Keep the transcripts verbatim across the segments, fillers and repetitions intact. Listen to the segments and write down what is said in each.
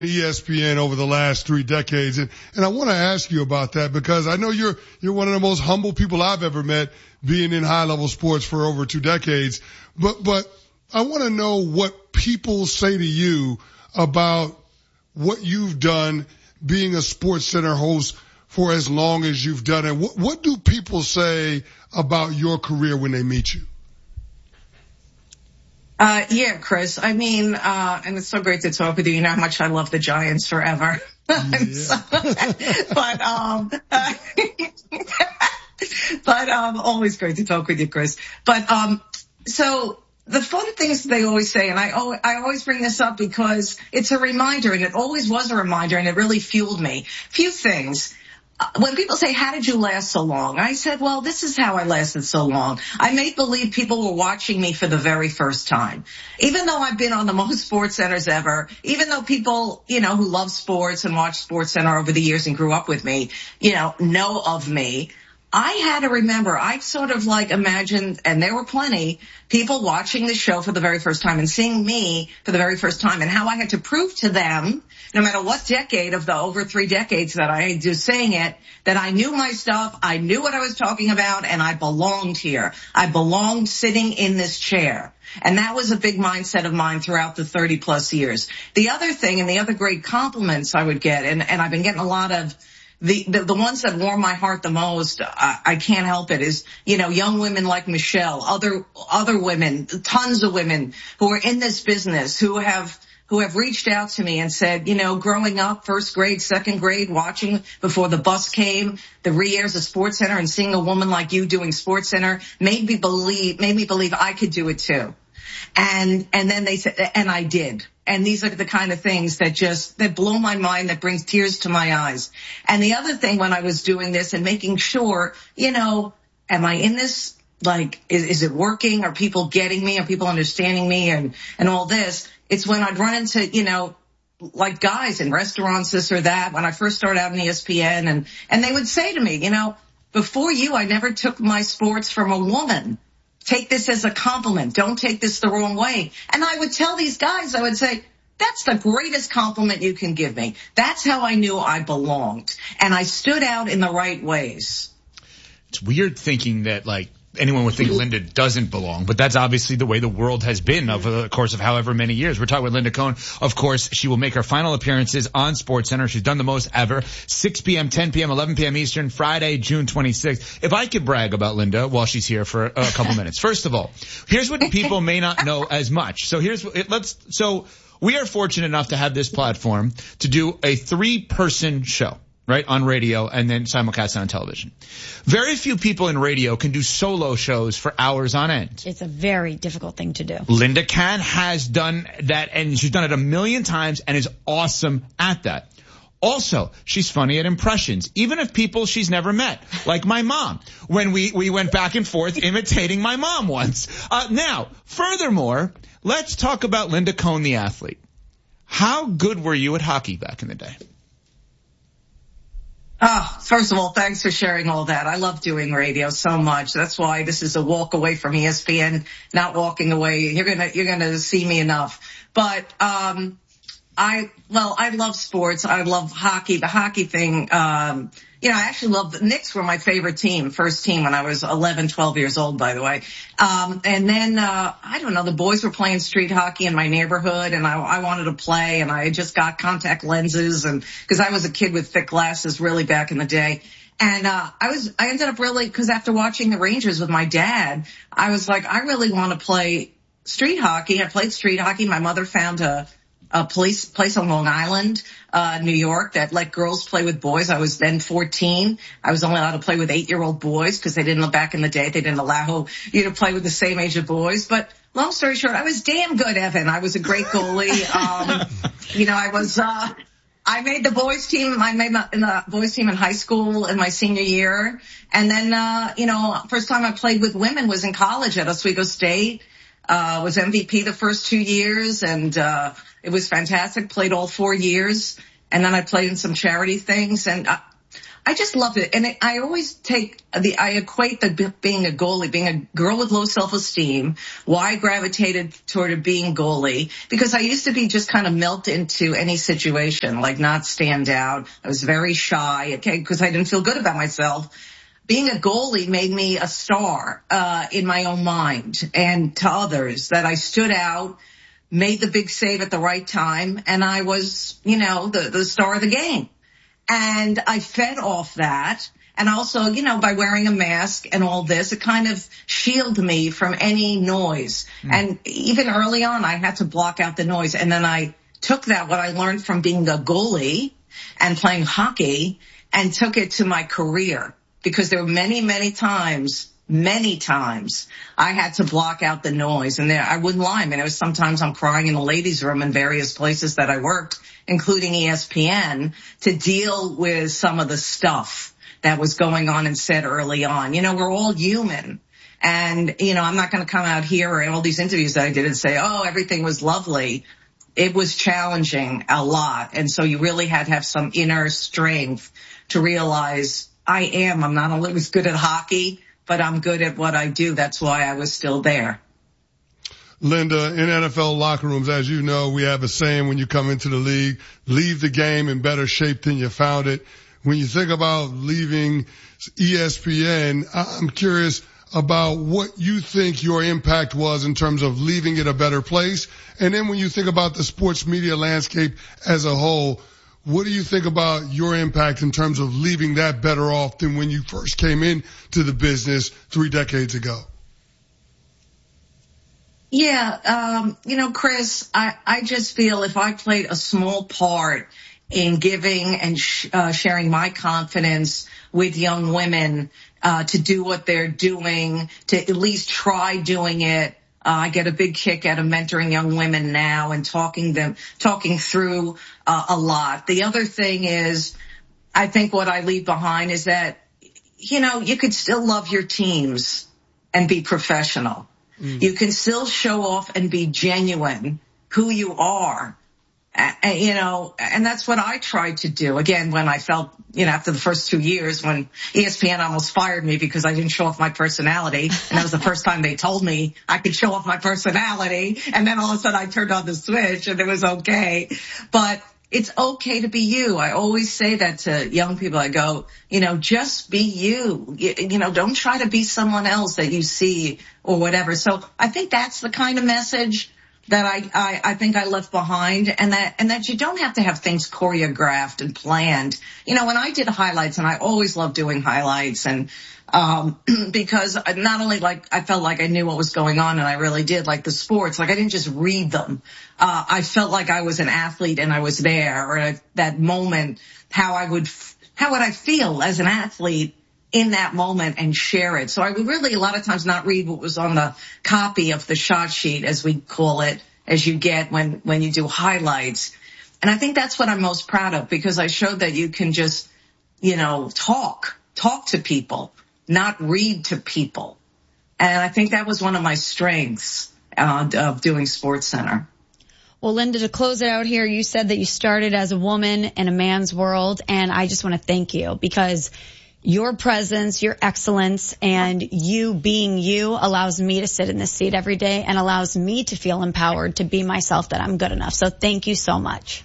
E S P N over the last three decades. And, and I want to ask you about that because I know you're, you're one of the most humble people I've ever met being in high level sports for over two decades. But, but I want to know what people say to you about what you've done being a Sports Center host for as long as you've done it. What, what do people say about your career when they meet you? Uh, yeah, Chris. I mean, uh, and it's so great to talk with you. You know how much I love the Giants forever. Yeah. so, but, um, uh, but, um, always great to talk with you, Chris. But, um, so the fun things they always say, and I, I always bring this up because it's a reminder, and it always was a reminder, and it really fueled me. Few things. When people say, how did you last so long? I said, well, this is how I lasted so long. I made believe people were watching me for the very first time. Even though I've been on the most Sports Centers ever, even though people, you know, who love sports and watch Sports Center over the years and grew up with me, you know, know of me, I had to remember, I sort of like imagined, and there were plenty, people watching the show for the very first time and seeing me for the very first time, and how I had to prove to them, no matter what decade of the over three decades that I do saying it, that I knew my stuff, I knew what I was talking about, and I belonged here. I belonged sitting in this chair. And that was a big mindset of mine throughout the thirty plus years. The other thing, and the other great compliments I would get, and, and I've been getting a lot of The, the, the ones that warm my heart the most, I, I can't help it, is, you know, young women like Michelle, other, other women, tons of women who are in this business, who have, who have reached out to me and said, you know, growing up, first grade, second grade, watching before the bus came, the re-airs of Sports Center, and seeing a woman like you doing Sports Center made me believe, made me believe I could do it too. And, and then they said, and I did. And these are the kind of things that just, that blow my mind, that brings tears to my eyes. And the other thing when I was doing this and making sure, you know, am I in this? Like, is, is it working? Are people getting me? Are people understanding me? And, and all this. It's when I'd run into, you know, like guys in restaurants, this or that, when I first started out in E S P N, and, and they would say to me, you know, before you, I never took my sports from a woman. Take this as a compliment. Don't take this the wrong way. And I would tell these guys, I would say, that's the greatest compliment you can give me. That's how I knew I belonged. And I stood out in the right ways. It's weird thinking that, like, anyone would think Linda doesn't belong, but that's obviously the way the world has been over the course of however many years. We're talking with Linda Cohn. Of course, she will make her final appearances on Sports Center. She's done the most ever. six p.m., ten p.m., eleven p.m. Eastern, Friday, June twenty-sixth. If I could brag about Linda while she's here for a couple minutes. First of all, here's what people may not know as much. So here's what, let's, so we are fortunate enough to have this platform to do a three-person show, right, on radio and then simulcast on television. Very few people in radio can do solo shows for hours on end. It's a very difficult thing to do. Linda Can has done that, and she's done it a million times and is awesome at that. Also, she's funny at impressions, even of people she's never met, like my mom, when we, we went back and forth imitating my mom once. Uh, now, furthermore, let's talk about Linda Cohn, the athlete. How good were you at hockey back in the day? Oh, first of all, thanks for sharing all that. I love doing radio so much. That's why this is a walk away from E S P N, not walking away. You're gonna, you're gonna see me enough. But, um, I, well, I love sports. I love hockey. The hockey thing, um, you know, I actually love the Knicks were my favorite team, first team when I was eleven, twelve years old, by the way. Um, and then, uh, I don't know, the boys were playing street hockey in my neighborhood, and I, I wanted to play, and I had just got contact lenses, and, cause I was a kid with thick glasses really back in the day. And, uh, I was, I ended up really, cause after watching the Rangers with my dad, I was like, I really want to play street hockey. I played street hockey. My mother found a, a place, place on Long Island, uh, New York that let girls play with boys. I was then fourteen. I was only allowed to play with eight year old boys because they didn't, back in the day, they didn't allow you to play with the same age of boys. But long story short, I was damn good, Evan. I was a great goalie. Um, you know, I was, uh, I made the boys team. I made my, in the boys team in high school in my senior year. And then, uh, you know, first time I played with women was in college at Oswego State. Uh, was M V P the first two years, and uh it was fantastic. Played all four years, and then I played in some charity things. And I, I just loved it. And I always take the, I equate the being a goalie, being a girl with low self-esteem, why I gravitated toward being goalie, because I used to be just kind of melt into any situation, like not stand out. I was very shy, okay, because I didn't feel good about myself. Being a goalie made me a star, uh, in my own mind and to others, that I stood out, made the big save at the right time, and I was, you know, the, the star of the game. And I fed off that. And also, you know, by wearing a mask and all this, it kind of shielded me from any noise. Mm. And even early on, I had to block out the noise. And then I took that, what I learned from being a goalie and playing hockey, and took it to my career. Because there were many, many times, many times, I had to block out the noise. And there, I wouldn't lie. I mean, it was sometimes I'm crying in the ladies' room in various places that I worked, including E S P N, to deal with some of the stuff that was going on and said early on. You know, we're all human. And, you know, I'm not going to come out here or in all these interviews that I did and say, oh, everything was lovely. It was challenging a lot. And so you really had to have some inner strength to realize I am. I'm not only was good at hockey, but I'm good at what I do. That's why I was still there. Linda, in N F L locker rooms, as you know, we have a saying when you come into the league, leave the game in better shape than you found it. When you think about leaving E S P N, I'm curious about what you think your impact was in terms of leaving it a better place. And then when you think about the sports media landscape as a whole, what do you think about your impact in terms of leaving that better off than when you first came into the business three decades ago? Yeah, um, you know, Chris, I, I just feel if I played a small part in giving and sh- uh, sharing my confidence with young women uh, to do what they're doing, to at least try doing it. Uh, I get a big kick out of mentoring young women now and talking them, talking through uh, a lot. The other thing is, I think what I leave behind is that, you know, you could still love your teams and be professional. Mm. You can still show off and be genuine who you are. Uh, you know, and that's what I tried to do. Again, when I felt, you know, after the first two years when E S P N almost fired me because I didn't show off my personality. And that was the first time they told me I could show off my personality. And then all of a sudden I turned on the switch and it was okay. But it's okay to be you. I always say that to young people. I go, you know, just be you. You, you know, don't try to be someone else that you see or whatever. So I think that's the kind of message that I, I, I think I left behind, and that, and that you don't have to have things choreographed and planned. You know, when I did highlights, and I always loved doing highlights, and, um, because not only like, I felt like I knew what was going on, and I really did, like the sports, like I didn't just read them. Uh, I felt like I was an athlete and I was there, or at that moment, how I would, how would I feel as an athlete in that moment and share it. So I would really a lot of times not read what was on the copy of the shot sheet, as we call it, as you get when, when you do highlights. And I think that's what I'm most proud of, because I showed that you can just, you know, talk, talk to people, not read to people. And I think that was one of my strengths uh, of doing SportsCenter. Well, Linda, to close it out here, you said that you started as a woman in a man's world, and I just want to thank you, because your presence, your excellence, and you being you allows me to sit in this seat every day and allows me to feel empowered to be myself, that I'm good enough. So thank you so much.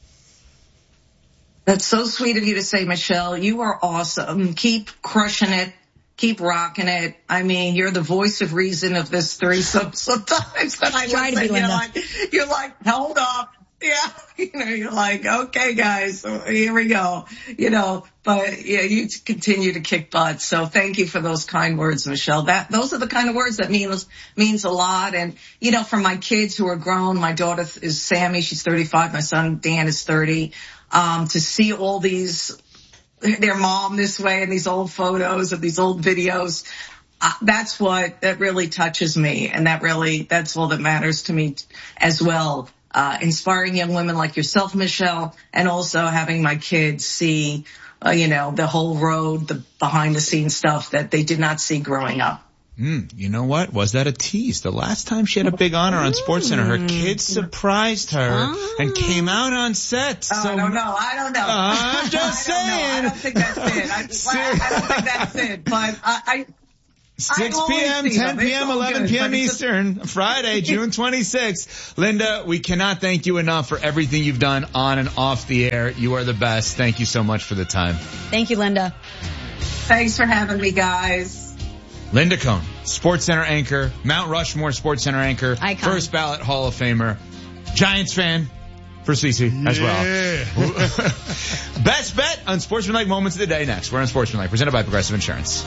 That's so sweet of you to say, Michelle. You are awesome. Keep crushing it. Keep rocking it. I mean, you're the voice of reason of this threesome sometimes. That I try to be, Linda. You're like, you're like, hold up. Yeah, you know, you're like, okay, guys, so here we go, you know, but yeah, you continue to kick butt. So thank you for those kind words, Michelle. That, those are the kind of words that means, means a lot. And, you know, for my kids who are grown, my daughter is Sammy, she's thirty-five. My son, Dan, is thirty. Um, to see all these, their mom this way and these old photos and these old videos, uh, that's what, that really touches me. And that really, that's all that matters to me as well. Uh, inspiring young women like yourself, Michelle, and also having my kids see, uh, you know, the whole road, the behind the scenes stuff that they did not see growing up. Mm, you know what? Was that a tease? The last time she had a big honor on SportsCenter, her kids surprised her oh. and came out on set. Oh, so, I don't know. I don't know. Uh, I'm just I saying. I don't think that's it. I, I, I don't think that's it. But I... I six p.m., ten p.m., eleven p.m. Eastern, Friday, June twenty-sixth. Linda, we cannot thank you enough for everything you've done on and off the air. You are the best. Thank you so much for the time. Thank you, Linda. Thanks for having me, guys. Linda Cohn, SportsCenter anchor, Mount Rushmore SportsCenter anchor, Icon. First ballot Hall of Famer, Giants fan for Cece as yeah. well. Best bet on Sportsmanlike Moments of the Day next. We're on Sportsmanlike, presented by Progressive Insurance.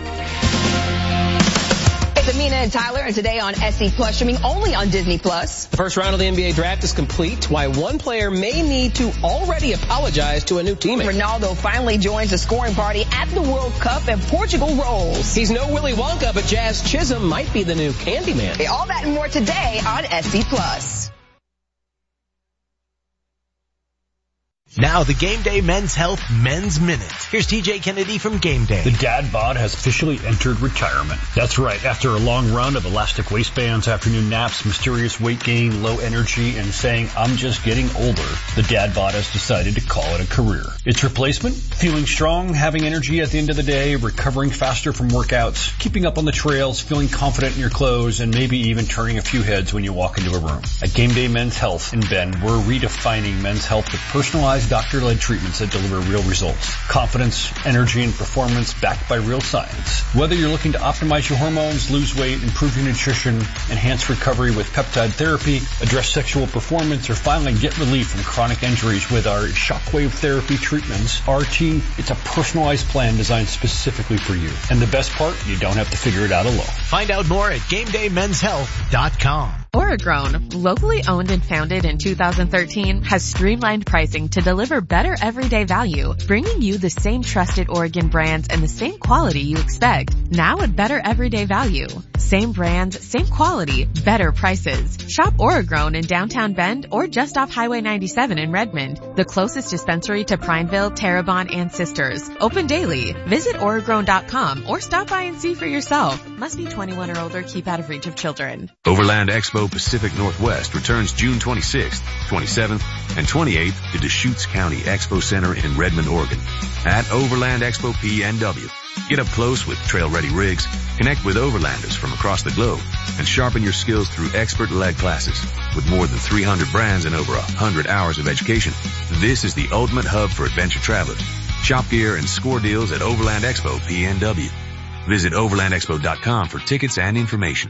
It's Amina and Tyler, and today on S C Plus, streaming only on Disney Plus. The first round of the N B A draft is complete. Why one player may need to already apologize to a new teammate. Ronaldo finally joins the scoring party at the World Cup, and Portugal rolls. He's no Willy Wonka, but Jazz Chisholm might be the new Candyman. All that and more today on S C Plus. Now the Game Day Men's Health Men's Minute. Here's T J Kennedy from Game Day. The dad bod has officially entered retirement. That's right. After a long run of elastic waistbands, afternoon naps, mysterious weight gain, low energy, and saying, I'm just getting older, the dad bod has decided to call it a career. Its replacement? Feeling strong, having energy at the end of the day, recovering faster from workouts, keeping up on the trails, feeling confident in your clothes, and maybe even turning a few heads when you walk into a room. At Game Day Men's Health in Bend, we're redefining men's health with personalized doctor-led treatments that deliver real results. Confidence, energy, and performance backed by real science. Whether you're looking to optimize your hormones, lose weight, improve your nutrition, enhance recovery with peptide therapy, address sexual performance, or finally get relief from chronic injuries with our shockwave therapy treatments, our team, it's a personalized plan designed specifically for you. And the best part, you don't have to figure it out alone. Find out more at game day men's health dot com. Oragrown, locally owned and founded in two thousand thirteen, has streamlined pricing to deliver better everyday value, bringing you the same trusted Oregon brands and the same quality you expect, now at better everyday value. Same brands, same quality, better prices. Shop Oragrown in downtown Bend or just off Highway ninety-seven in Redmond, the closest dispensary to Prineville, Terrebonne, and Sisters. Open daily. Visit Oragrown dot com or stop by and see for yourself. Must be twenty-one or older. Keep out of reach of children. Overland Expo Pacific Northwest returns June twenty-sixth, twenty-seventh, and twenty-eighth to Deschutes County Expo Center in Redmond, Oregon. At Overland Expo P N W, get up close with trail-ready rigs, connect with overlanders from across the globe, and sharpen your skills through expert-led classes. With more than three hundred brands and over one hundred hours of education, this is the ultimate hub for adventure travelers. Shop gear and score deals at Overland Expo P N W. Visit overland expo dot com for tickets and information.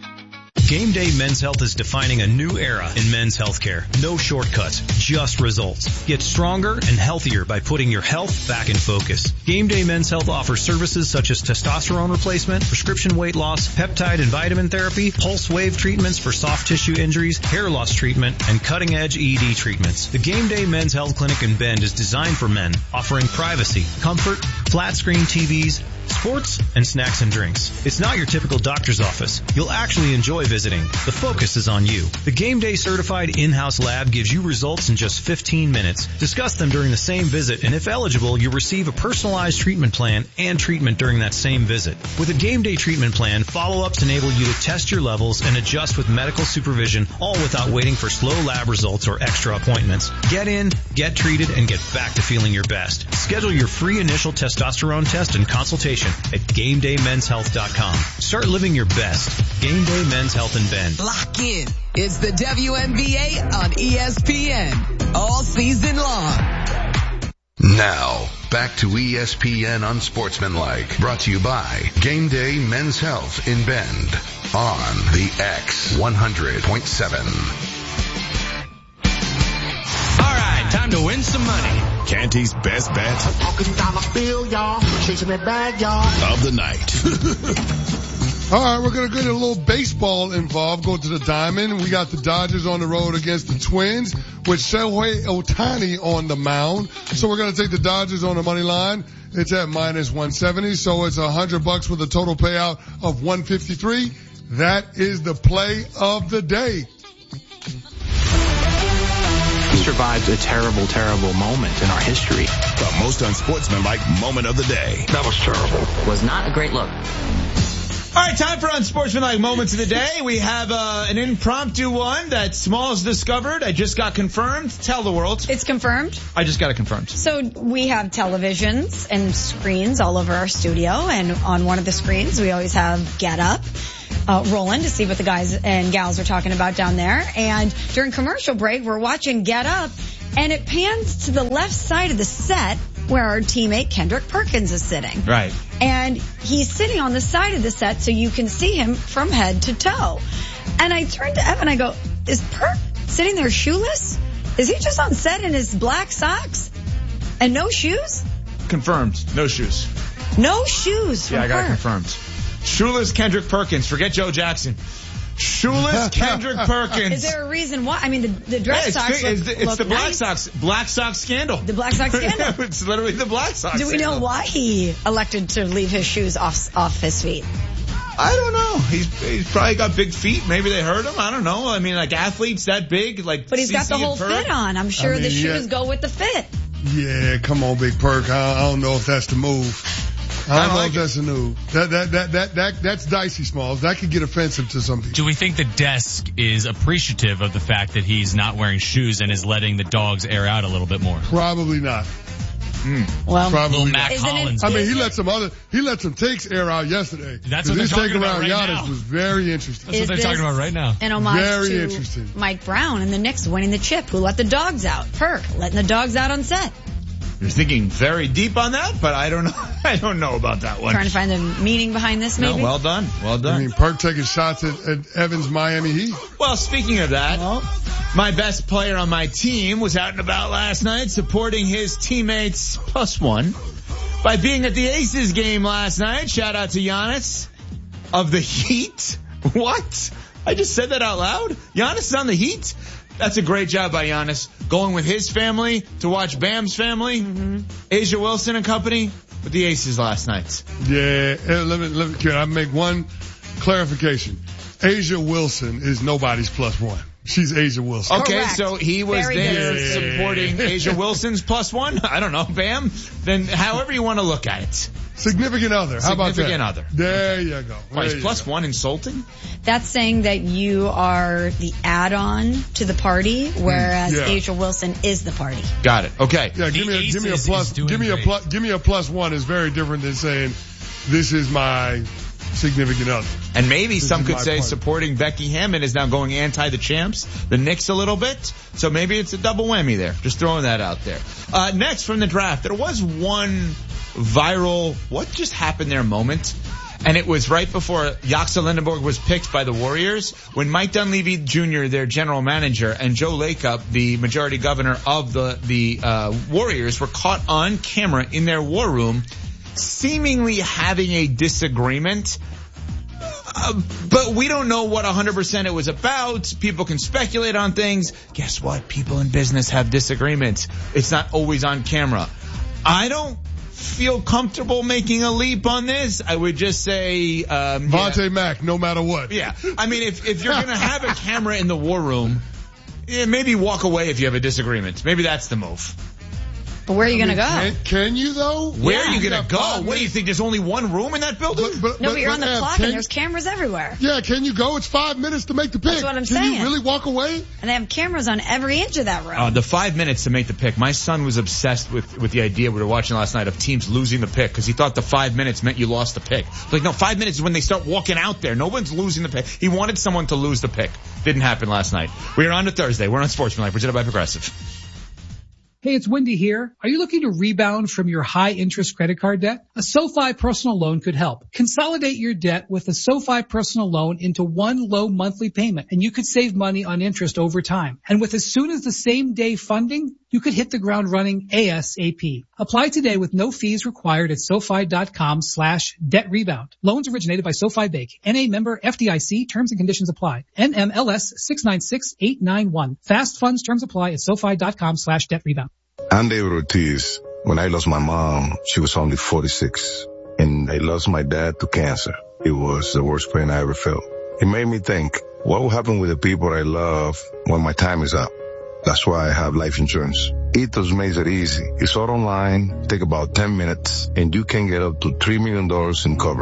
Game Day Men's Health is defining a new era in men's healthcare. No shortcuts, just results. Get stronger and healthier by putting your health back in focus. Game Day Men's Health offers services such as testosterone replacement, prescription weight loss, peptide and vitamin therapy, pulse wave treatments for soft tissue injuries, hair loss treatment, and cutting-edge E D treatments. The Game Day Men's Health Clinic in Bend is designed for men, offering privacy, comfort, flat-screen T Vs, sports, and snacks and drinks. It's not your typical doctor's office. You'll actually enjoy visiting. The focus is on you. The Game Day certified in-house lab gives you results in just fifteen minutes. Discuss them during the same visit, and if eligible, you'll receive a personalized treatment plan and treatment during that same visit. With a Game Day treatment plan, follow-ups enable you to test your levels and adjust with medical supervision, all without waiting for slow lab results or extra appointments. Get in, get treated, and get back to feeling your best. Schedule your free initial testosterone test and consultation at game day men's health dot com. Start living your best. Game Day Men's Health in Bend. Lock in. It's the W N B A on E S P N all season long. Now, back to E S P N Unsportsmanlike, brought to you by Game Day Men's Health in Bend on the X one hundred point seven. All right, time to win some money. Canty's best bet talking dollar bill, y'all. Chasing that bag, y'all. Of the night. All right, we're going to get a little baseball involved. Go to the Diamond. We got the Dodgers on the road against the Twins with Shohei Ohtani on the mound. So we're going to take the Dodgers on the money line. It's at minus one seventy. So it's a hundred bucks with a total payout of one fifty-three. That is the play of the day. Survived a terrible, terrible moment in our history. The most unsportsmanlike moment of the day. That was terrible. Was not a great look. All right, time for Unsportsmanlike Moments of the Day. We have uh, an impromptu one that Smalls discovered. I just got confirmed. Tell the world. It's confirmed? I just got it confirmed. So we have televisions and screens all over our studio, and on one of the screens we always have Get Up uh, rolling to see what the guys and gals are talking about down there. And during commercial break, we're watching Get Up, and it pans to the left side of the set where our teammate Kendrick Perkins is sitting. Right. And he's sitting on the side of the set so you can see him from head to toe. And I turned to Evan, I go, is Perk sitting there shoeless? Is he just on set in his black socks and no shoes? Confirmed. No shoes. No shoes from Yeah, I got Perk. it confirmed. Shoeless Kendrick Perkins. Forget Joe Jackson. Shoeless Kendrick Perkins. Is there a reason why? I mean, the, the dress yeah, socks it's, look, it's, it's look the Black nice. Sox. Black Sox scandal. The Black Sox scandal. It's literally the Black Sox Do we know scandal. why he elected to leave his shoes off off his feet? I don't know. He's he's probably got big feet. Maybe they hurt him. I don't know. I mean, like athletes that big, like. But he's got the whole fit on. I'm sure I mean, the yeah. shoes go with the fit. Yeah, come on, Big Perk. I, I don't know if that's the move. I don't I know like if that's the move. That, that, that, that, that, that's dicey, Smalls. That could get offensive to some people. Do we think the desk is appreciative of the fact that he's not wearing shoes and is letting the dogs air out a little bit more? Probably not. Mm. Well, Probably little not. Mac Hollins. I mean, he let some other, he let some takes air out yesterday. That's what they're his talking take about around right Giannis now. was very interesting. That's what Is they're talking this about right now. An homage Very to interesting. Mike Brown and the Knicks winning the chip, who let the dogs out. Perk letting the dogs out on set. You're thinking very deep on that, but I don't know. I don't know about that one. Trying to find the meaning behind this, maybe? No, well done. Well done. I mean, Perk taking shots at, at Evans' Miami Heat. Well, speaking of that, my best player on my team was out and about last night supporting his teammates plus one by being at the Aces game last night. Shout out to Giannis of the Heat. What? I just said that out loud? Giannis is on the Heat? That's a great job by Giannis. Going with his family to watch Bam's family, mm-hmm. Asia Wilson and company with the Aces last night. Yeah, let me, let me, can I make one clarification? Asia Wilson is nobody's plus one. She's Asia Wilson. Okay, Correct. so he was Very there good. supporting Asia Wilson's plus one? I don't know, Bam. Then however you want to look at it. Significant other. How about that? Significant other. There you go. Why, is There you plus go. one insulting? That's saying that you are the add-on to the party, whereas Yeah. Asia Wilson is the party. Got it. Okay. Yeah, give The me a, give me a Aces plus, is doing give me a great. plus, give me a plus one is very different than saying this is my significant other. And maybe This some is could my say party. supporting Becky Hammond is now going anti the champs, the Knicks a little bit. So maybe it's a double whammy there. Just throwing that out there. Uh, next from the draft, there was one viral, what just happened there moment. And it was right before Yaxa Lindenberg was picked by the Warriors when Mike Dunleavy Junior, their general manager, and Joe Lacob, the majority governor of the, the, uh, Warriors were caught on camera in their war room seemingly having a disagreement. Uh, but we don't know what one hundred percent it was about. People can speculate on things. Guess what? People in business have disagreements. It's not always on camera. I don't feel comfortable making a leap on this. I would just say, um, Vontae yeah. Mack, no matter what. Yeah. I mean, if, if you're going to have a camera in the war room, yeah, maybe walk away if you have a disagreement. Maybe that's the move. But where are you going to go? Can, can you though? Where Yeah. are you going Yeah, to go? five What do you think? There's only one room in that building? But, but, no, but, but you're but, on the Ev, clock can- and there's cameras everywhere. Yeah, can you go? It's five minutes to make the pick. That's what I'm can saying. you really walk away? And they have cameras on every inch of that room. Uh, the five minutes to make the pick. My son was obsessed with, with the idea we were watching last night of teams losing the pick because he thought the five minutes meant you lost the pick. Like, no, five minutes is when they start walking out there. No one's losing the pick. He wanted someone to lose the pick. Didn't happen last night. We are on to Thursday. We're on Sportsmanlike, presented by Progressive. Hey, it's Wendy here. Are you looking to rebound from your high-interest credit card debt? A SoFi personal loan could help. Consolidate your debt with a SoFi personal loan into one low monthly payment, and you could save money on interest over time. And with as soon as the same day funding, you could hit the ground running ASAP. Apply today with no fees required at SoFi.com slash debt rebound. Loans originated by SoFi Bank. N A member F D I C. Terms and conditions apply. N M L S six nine six eight nine one. Fast funds terms apply at SoFi.com slash debt rebound. I'm David Ortiz. When I lost my mom, she was only forty-six. And I lost my dad to cancer. It was the worst pain I ever felt. It made me think, what will happen with the people I love when my time is up? That's why I have life insurance. Ethos makes it easy. It's all online, take about ten minutes, and you can get up to three million dollars in coverage.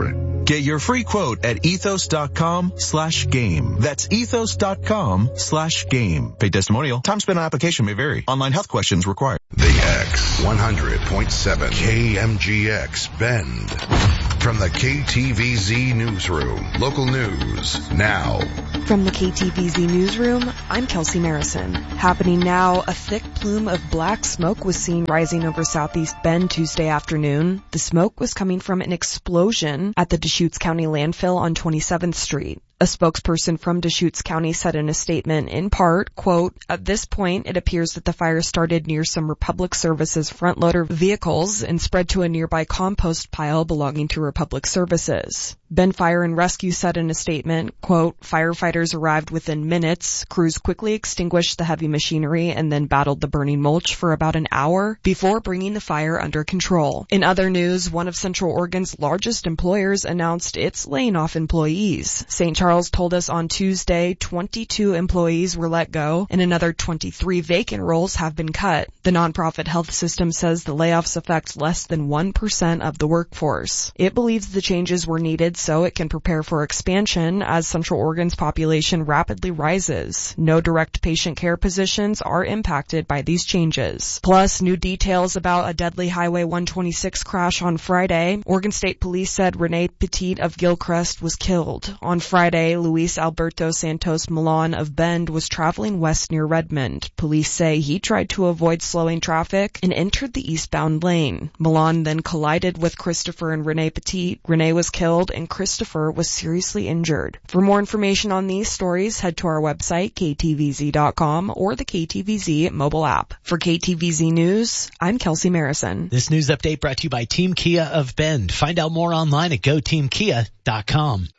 Get your free quote at ethos.com slash game. That's ethos.com slash game. Paid testimonial. Time spent on application may vary. Online health questions required. The X one hundred point seven K M G X Bend. From the K T V Z Newsroom. Local news now. From the K T V Z Newsroom, I'm Kelsey Marison. Happening now, a thick plume of black smoke was seen rising over Southeast Bend Tuesday afternoon. The smoke was coming from an explosion at the Deschutes County landfill on twenty-seventh Street. A spokesperson from Deschutes County said in a statement, in part, quote, at this point, it appears that the fire started near some Republic Services front loader vehicles and spread to a nearby compost pile belonging to Republic Services. Bend Fire and Rescue said in a statement, quote, firefighters arrived within minutes. Crews quickly extinguished the heavy machinery and then battled the burning mulch for about an hour before bringing the fire under control. In other news, one of Central Oregon's largest employers announced it's laying off employees. Saint Charles told us on Tuesday twenty-two employees were let go and another twenty-three vacant roles have been cut. The nonprofit health system says the layoffs affect less than one percent of the workforce. It believes the changes were needed so it can prepare for expansion as Central Oregon's population rapidly rises. No direct patient care positions are impacted by these changes. Plus, new details about a deadly Highway one twenty-six crash on Friday. Oregon State Police said Renee Petit of Gilcrest was killed. On Friday, Luis Alberto Santos Milan of Bend was traveling west near Redmond. Police say he tried to avoid slowing traffic and entered the eastbound lane. Milan then collided with Christopher and Renee Petit. Renee was killed and Christopher was seriously injured. For more information on these stories, head to our website, K T V Z dot com, or the K T V Z mobile app. For K T V Z News, I'm Kelsey Marison. This news update brought to you by Team Kia of Bend. Find out more online at go team kia dot com.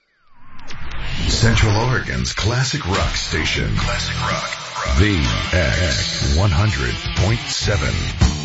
Central Oregon's classic rock station. Classic rock. rock. The X one hundred point seven.